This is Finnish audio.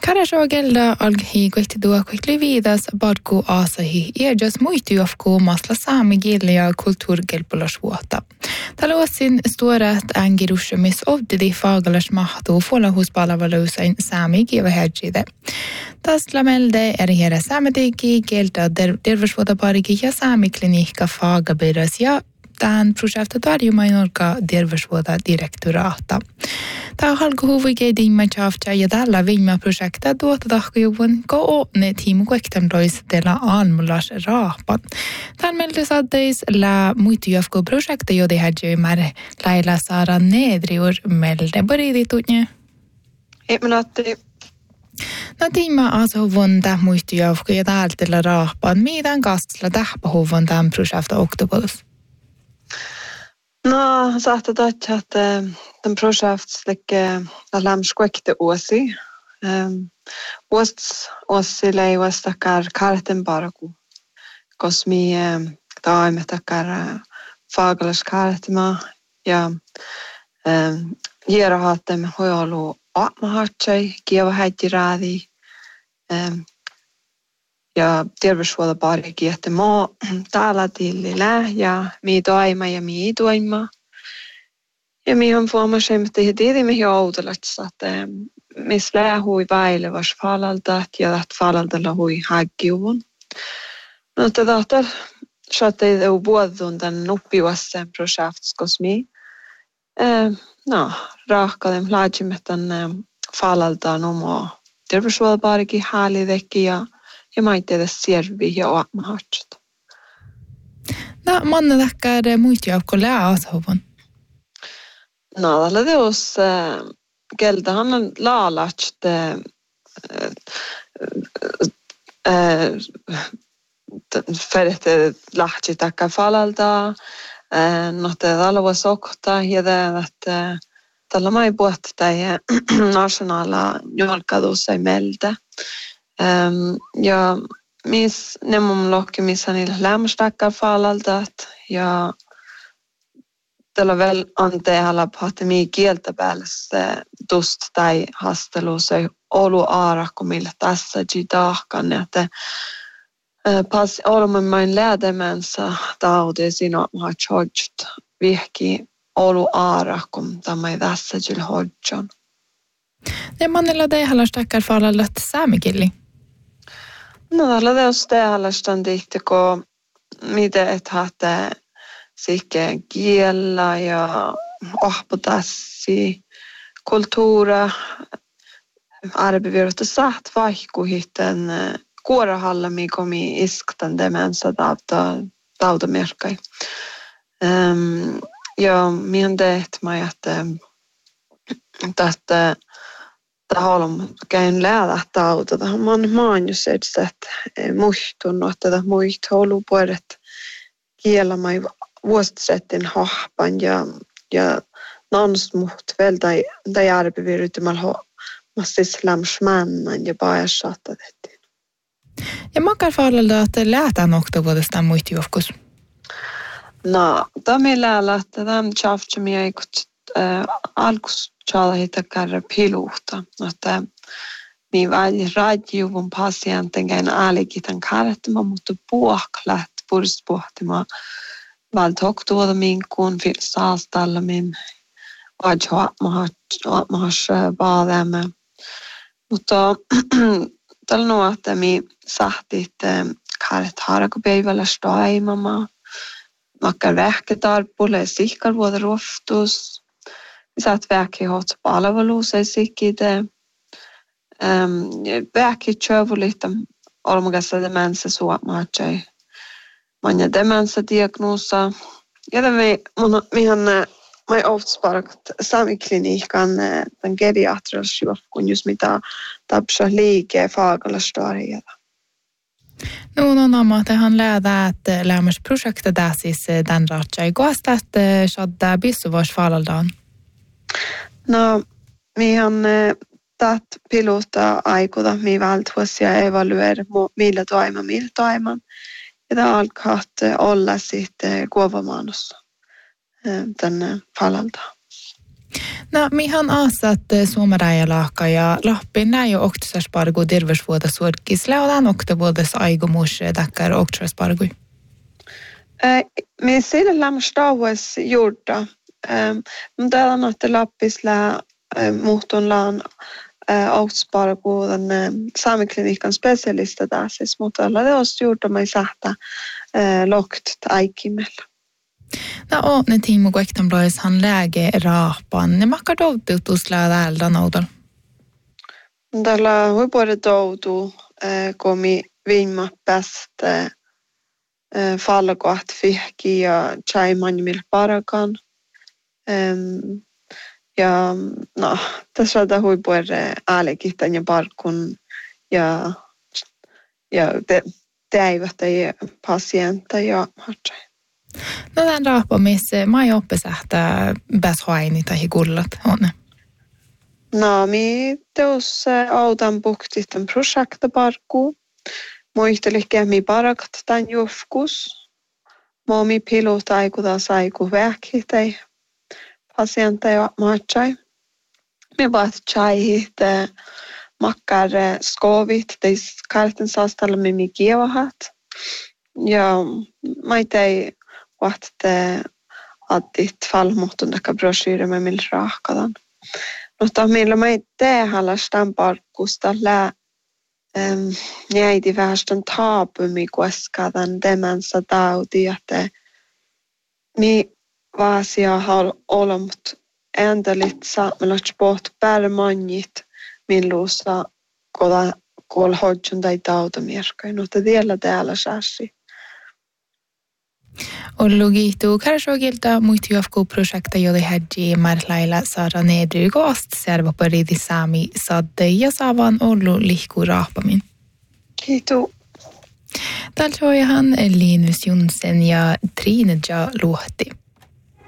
Karashogelda alghi quettidua quettli vidas badku asahi just muitu jofku masla saami gilja kulturgelpulasvuota. Talosin stuorat angirushumis ovdidi fagalas mahtu fola huspalavalusain saami kiva hedjide. Tasla melde hera saametiki gelda dervasvuota parigi ja saami klinikka fagabiras ja tämän projektet tarjoaminolka terveysvuoda direktoraata. Tämä halkuhuvikin dimmachaafta ja tällä viime projekta tuota tahkujuvun ko ne tiimu kuektemlois dela almulas raapan. Tämän meiltä saatteis la muitu jafko projekta jodi hädjymär lailla saada nedriur melde boriditutne. Minätti. No tiima asuvun tämä muitu jafko ja täältä raapan. Miidän kastla tähpahuvun tämän projekta oktobus? No, saatte että den projekt släcker alarmskväckte åsi. Åsi leivas takar karten barku. Kosmi taimet takar fagalas kartema ja hierahatem hoiolu aatmahatsai kieva häitiraadi. Ja terveyshuolto parikin, että mä täällä tillillä ja mi toima ja mi toima. Ja mi on fuomassa, että tiedä mihin outolatsa, että missä lähui väilevas falalta ja että falalta hui hakiuvun. No tätä saatte eu vuodun tämän nuppiuassa projekts kosmi. No rahkalem laajimme tämän falalta nomo terveyshuolto parikin häälidekki ja maite edes servi ja oamahatsut. No, manna takkar muitu jauko lää asuvun? No, tällä teos keltahan on laalatst färjette lähtsi takka falalta, no tällä voi sokta ja että tällä mai puhuttu tai nationaala julkaisuus ei meltä. Ja miss nemum lokki missä niillä lämmästäkkää falalta ja tällä väl anteella pahti mii kieltä päällä tust tai hastelu se olu aarakko millä tässä jitahkan että pas olemme main lähdemensä taude siinä har charged vihki olu aarakko tämä tässä jil hodjon. Ne manella te halastakkar falalla saamikilli. No tällä teosta halastan tihtiko miten et haatte sikke kiellä ja ahpotassi kulttuura arbevirta saat vaikku hitten kuorahalla mikomi isktan demensa tauta merkai. Ja min det mä että haluan käyn lähdä tauta. Maan jo se, että muistunut, että muistu puolet kiellämään vuosisettin hahpan ja nans muht väl tai arbevirrytymällä massis lämsmännan ja päässatta tehtiin. Ja makar fallalda, että lähtään oktovuodesta muistu joskus? No, tämä lähdä, että tämä tjaftsami ei alkus tjalla hitakar piluhta, että mi väli radiovun patienten käyn äälikitan karttama, mutta puhklat purspuhtima valtoktuoda minkun saastalla min vajhoatmahas vaademme. Mutta tällä nuo, että mi sahtit kartt harakopäivällä stoimama, makkar vähketarpulle sihkarvuoda roftus, saat väki hot palveluuseen sikide. Väki tjövulitta olmagassa demensa suomaatjai. Manja demensa diagnoosa. Ja mihan mai oftsparkt samiklinikan den geriatrias kun just mitä tapsa liike fagalastoriaa. No, nämä tehän lähdä, että lämmäsprojektet där siis den ratsa i gosta att shadda bisuvars falaldan. No, mihan tat pilota aikuda mi valtuosia evaluera millä toiman. Ja tämä alkaa olla sitten kuovamannossa tänne falalta. No, mihan asat suomarajalahka ja Lappin näin jo oktasaspargu terveysvuoda suorkis. Lähdään oktavuodas aikomus takkar oktasaspargu. Me siellä lämmästauas juurta. Mutta täällä on, että Lappisla muhtunlaan oktasaspargu saamiklinikan specialista taas. Mutta täällä on juurta me sähtä lokt aikimella. No, on ne tiimu kuektamlois han läge raapan. Ne makkar doututus lää äldä noudal. Tällä huipuolta doutu, komi viimma päästä falkoat fihki ja chaimanimil parakan. Ja no, tässä on huipuolta äälikihtan ja parkun ja teivät ja pasienta ja hatsai. No tämän raapamissa mä ei oppisähtää pääshaini tai kullat on. No, mi teus autan puhtistan projekta parkku. Muistelikin mi parakat tämän joskus. Mä mi pilot aikuta saiku vähki tai pasienteja mahtsai. Mi vaat chaihit makkar skovit teis karten saastalla mi kievahat. Ja mä ei vahte addit fallmohtun taka broschyre med mil rahkadan. Mutta meillä mä ei tehdä parkkusta lää jäiti vähästön taapumi koskadan demensa tauti, että mi vaasia hal olemt endelit saamelaits poht pärmanjit milluussa kol hodjun tai tautomirkoin, mutta vielä täällä sassi. Ollugitu karsogilta muitu jafku projekta jodi hadji marlaila saada nedrygo ast serva paridi sami sadde ja savan ollu lihku raapamin. Kiitos. Tältä Linus Jonsen ja Trine Ja luohti.